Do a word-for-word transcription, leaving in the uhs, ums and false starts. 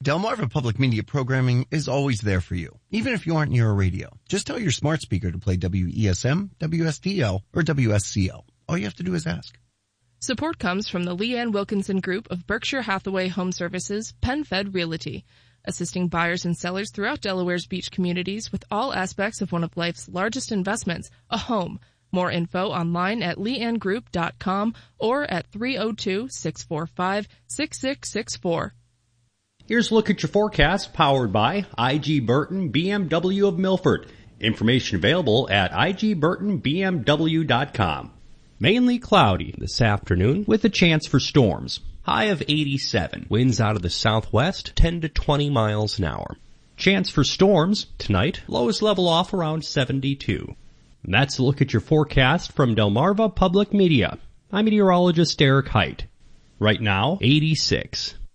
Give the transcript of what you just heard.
Delmarva Public Media programming is always there for you, even if you aren't near a radio. Just tell your smart speaker to play W E S M, W S D L, or W S C L. All you have to do is ask. Support comes from the Leanne Wilkinson Group of Berkshire Hathaway Home Services, PenFed Realty, assisting buyers and sellers throughout Delaware's beach communities with all aspects of one of life's largest investments, a home. More info online at leanne group dot com or at three oh two, six four five, six six six four. Here's a look at your forecast powered by I G Burton B M W of Milford. Information available at I G Burton B M W dot com. Mainly cloudy this afternoon with a chance for storms. High of eighty-seven. Winds out of the southwest, ten to twenty miles an hour. Chance for storms tonight. Lowest level off around seventy-two. And that's a look at your forecast from Delmarva Public Media. I'm meteorologist Eric Height. Right now, eighty-six.